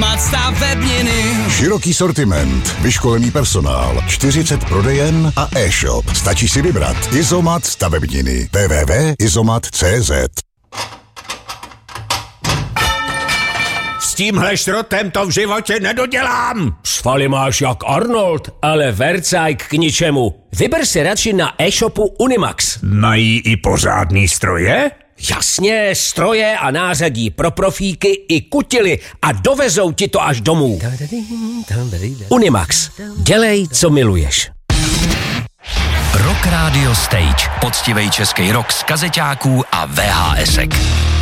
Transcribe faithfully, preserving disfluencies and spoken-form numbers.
Izomat stavebniny. Široký sortiment, vyškolený personál, čtyřicet prodejen a e-shop. Stačí si vybrat. Izomat stavebniny. w w w tečka izomat tečka c z. S tímhle šrotem to v životě nedodělám. Svaly máš jak Arnold, ale vercajk k ničemu. Vyber si radši na e-shopu Unimax. Mají i pořádný stroje? Jasně, stroje a nářadí pro profíky i kutily a dovezou ti to až domů. Unimax. Dělej, co miluješ. Rock Radio Stage. Poctivej český rock z kazeťáků a vé há esek.